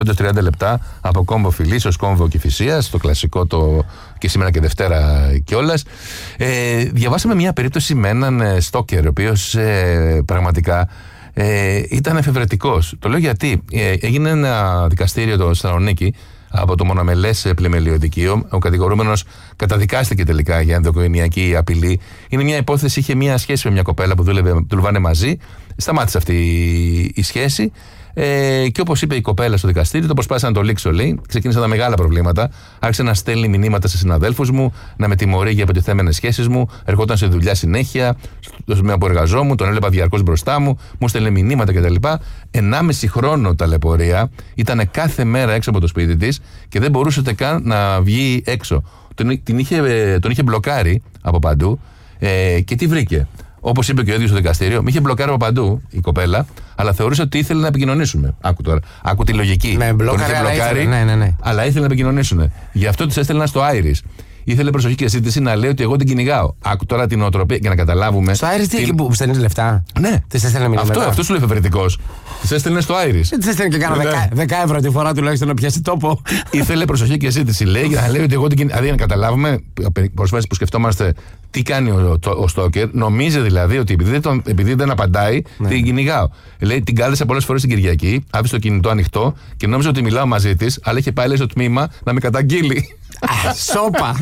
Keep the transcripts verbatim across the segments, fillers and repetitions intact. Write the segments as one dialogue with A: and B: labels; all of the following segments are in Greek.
A: τριάντα λεπτά από κόμβο Φιλής ως κόμβο Κηφισίας, το κλασικό το και σήμερα και Δευτέρα κιόλας. Ε, διαβάσαμε μια περίπτωση με έναν στόκερ, ο οποίος ε, πραγματικά ε, ήταν εφευρετικός. Το λέω γιατί ε, έγινε ένα δικαστήριο το Θεσσαλονίκη από το μονομελές πλημελιωδικείο. Ο κατηγορούμενος καταδικάστηκε τελικά για ενδοοικογενειακή απειλή. Είναι μια υπόθεση, είχε μια σχέση με μια κοπέλα που δούλευε, δουλεύανε μαζί. Σταμάτησε αυτή η σχέση. Ε, και όπως είπε η κοπέλα στο δικαστήριο, το προσπάθησα να το λήξω, λέει. Ξεκίνησαν τα μεγάλα προβλήματα. Άρχισε να στέλνει μηνύματα σε συναδέλφους μου, να με τιμωρεί για επιτεθέμενες σχέσεις μου. Ερχόταν σε δουλειά συνέχεια, στο σημείο που εργαζόμουν, τον έβλεπα διαρκώς μπροστά μου, μου στέλνε μηνύματα κτλ. Ενάμιση χρόνο ταλαιπωρία, ήταν κάθε μέρα έξω από το σπίτι της και δεν μπορούσε ούτε καν να βγει έξω. Τον, την είχε, τον είχε μπλοκάρει από παντού ε, και τι βρήκε. Όπως είπε και ο ίδιος στο δικαστήριο, με είχε μπλοκάρει από παντού η κοπέλα, αλλά θεωρούσε ότι ήθελε να επικοινωνήσουμε. Άκου τώρα. Άκου τη λογική.
B: Ναι, μπλοκάρει,
A: τον είχε μπλοκάρει,
B: ήθελε, ναι, ναι, ναι.
A: αλλά ήθελε να επικοινωνήσουν. Γι' αυτό της έστελνα στο Iris. Ήθελε προσοχή και ζήτηση να λέει ότι εγώ την κυνηγάω. Άκου τώρα την οτροπία για να καταλάβουμε.
B: Στο Iris τι
A: την...
B: εκεί που στέλνει λεφτά.
A: Ναι.
B: Της έστελνε μηνύματα.
A: Αυτό, αυτό σου λέει εφευρετικός. Της έστελνε στο Iris.
B: Της έστελνε και κάνα δέκα ευρώ τη φορά τουλάχιστον να πιάσει τόπο.
A: Ήθελε προσοχή και ζήτηση, λέει, για να λέει ότι εγώ την κυνηγάω. Δηλαδή να καταλάβουμε, προσφάσεις που σκεφτόμαστε τι κάνει ο, το, ο Στόκερ, νομίζει δηλαδή ότι επειδή, τον, επειδή δεν απαντάει, ναι, την κυνηγάω. Λέει, την κάλεσα πολλές φορές την Κυριακή, άφησε το κινητό ανοιχτό και νόμιζε ότι μιλάω μαζί της, αλλά είχε πάει λέει, στο τμήμα να με καταγγείλει.
B: Σόπα!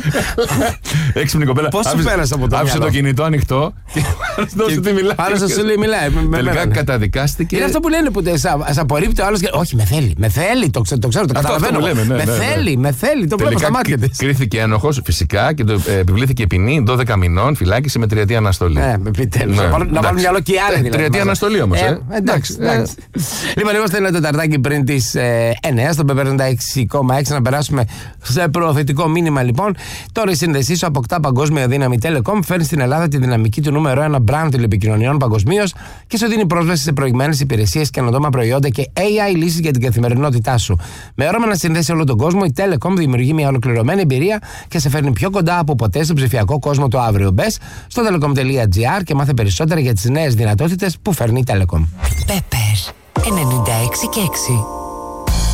A: Έξυπνη κοπέλα.
B: Πώς σου πέρασε από το
A: άφησε
B: μυαλό.
A: Το κινητό ανοιχτό και δώσε τι μιλάει.
B: Άρα σου λέει μιλάει.
A: Τελικά καταδικάστηκε.
B: Είναι αυτό που λένε που σε απορρίπτει ο άλλος. Όχι, με θέλει. Με θέλει. Το ξέρω, το καταλαβαίνω. Με θέλει, με θέλει. Το βλέπω στα μάτια της.
A: Κρίθηκε ένοχος φυσικά και επιβλήθηκε ποινή δώδεκα μηνών φυλάκιση με τριετή αναστολή.
B: Ναι, επιτέλους. Να βάλουν μυαλό και οι άλλοι δηλαδή.
A: Τριετή αναστολή όμως.
B: Εντάξει. Λοιπόν, είμαστε ένα τεταρτάκι πριν τις εννιά στο πενήντα έξι κόμμα έξι να περάσουμε σε προωθητικό μήνυμα λοιπόν. Τώρα η σύνδεσή σου αποκτά παγκόσμια δύναμη. Telecom φέρνει στην Ελλάδα τη δυναμική του νούμερο ένα brand τηλεπικοινωνιών παγκοσμίως και σου δίνει πρόσβαση σε προηγμένες υπηρεσίες, καινοτόμα προϊόντα και έι άι λύσεις για την καθημερινότητά σου. Με όραμα να συνδέσει όλο τον κόσμο, η Telecom δημιουργεί μια ολοκληρωμένη εμπειρία και σε φέρνει πιο κοντά από ποτέ στον ψηφιακό κόσμο το αύριο. Μπες στο telecom τελεία gr και μάθε περισσότερα για τις νέες δυνατότητες που φέρνει η Telecom.
C: Pepper ενενήντα έξι και έξι.